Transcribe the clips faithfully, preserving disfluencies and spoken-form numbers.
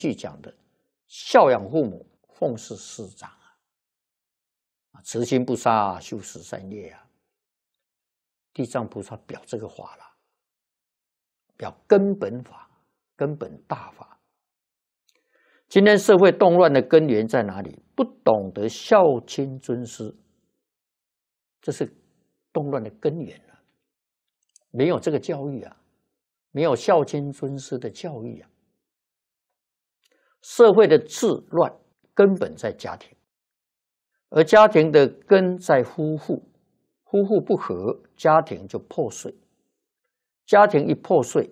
句讲的孝养父母，奉事师长啊，慈心不杀，修十善业啊。地藏菩萨表这个法了，表根本法、根本大法。今天社会动乱的根源在哪里？不懂得孝亲尊师，这是动乱的根源啊。没有这个教育啊，没有孝亲尊师的教育啊，社会的治乱根本在家庭，而家庭的根在夫妇，夫妇不和，家庭就破碎，家庭一破碎，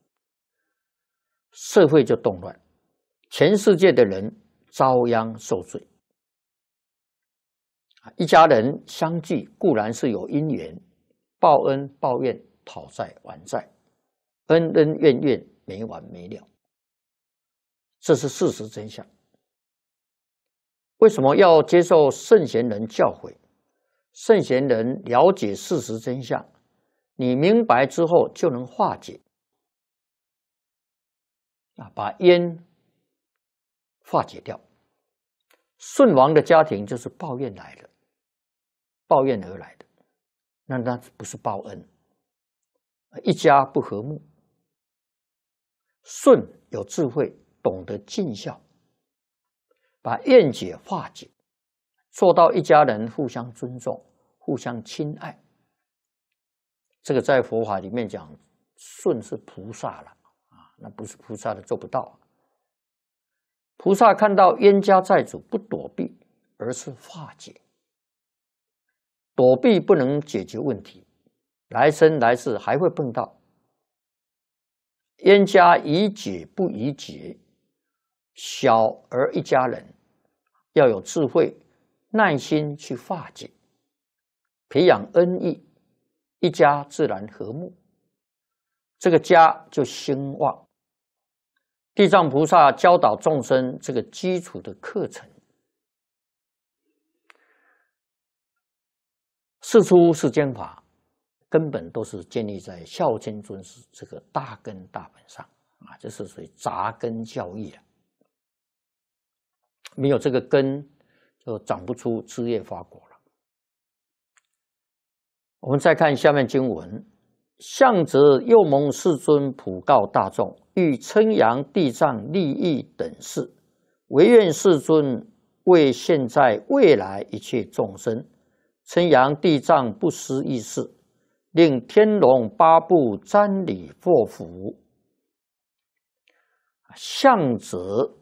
社会就动乱，全世界的人遭殃受罪。一家人相聚固然是有因缘，报恩报怨，讨债还债，恩恩怨怨，没完没了，这是事实真相。为什么要接受圣贤人教诲？圣贤人了解事实真相，你明白之后就能化解啊，把冤化解掉。舜王的家庭就是抱怨来的，抱怨而来的，那那不是报恩，一家不和睦。舜有智慧，懂得尽孝，把怨结化解，做到一家人互相尊重、互相亲爱。这个在佛法里面讲，舜是菩萨了啊，那不是菩萨的做不到。菩萨看到冤家债主不躲避，而是化解。躲避不能解决问题，来生来世还会碰到。冤家宜解不宜结，小而一家人要有智慧、耐心去化解，培养恩义，一家自然和睦，这个家就兴旺。地藏菩萨教导众生这个基础的课程，世出世间法根本都是建立在孝亲尊师这个大根大本上啊，这是属于扎根教义啊。没有这个根，就长不出枝叶发果了。我们再看下面经文：向则又蒙世尊普告大众，欲称扬地藏利益等事，唯愿世尊为现在未来一切众生称扬地藏不思议事，令天龙八部瞻礼作福。向则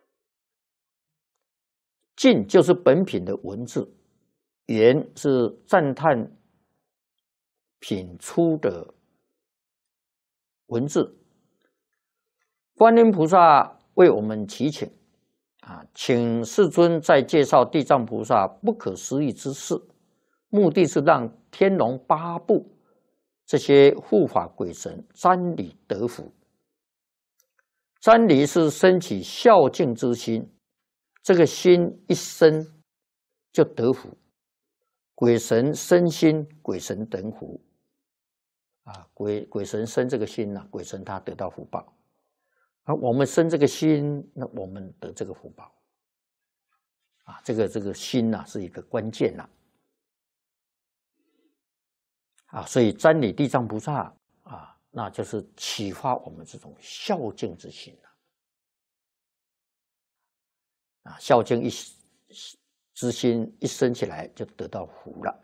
尽就是本品的文字，言是赞叹品出的文字。观音菩萨为我们祈请啊，请世尊再介绍地藏菩萨不可思议之事，目的是让天龙八部这些护法鬼神瞻礼得福。瞻礼是升起孝敬之心，这个心一生就得福。鬼神生心，鬼神得福啊！鬼鬼神生这个心呐、啊，鬼神他得到福报。而我们生这个心，那我们得这个福报啊！这个这个心呐、啊，是一个关键呐啊！所以瞻礼地藏菩萨啊，那就是启发我们这种孝敬之心啊！啊，孝敬一之心一生起来，就得到福了。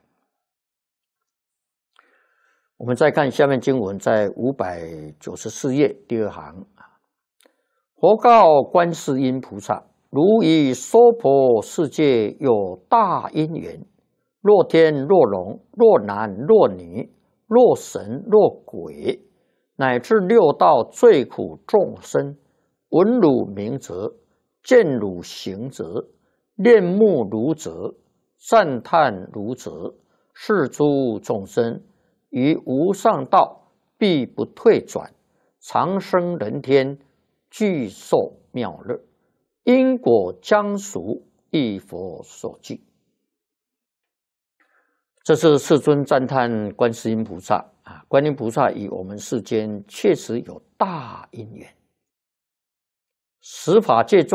我们再看下面经文，在五百九十四页第二行。佛告观世音菩萨：如以娑婆世界有大因缘，若天若龙，若男若女，若神若鬼，乃至六道最苦众生，闻汝名者，见汝行者，恋慕汝者，赞叹汝者，是诸众生于无上道必不退转，长生人天，具受妙乐，因果将属，亦佛所具。这是世尊赞叹观世音菩萨啊，观音菩萨与我们世间确实有大因缘， 十法界中。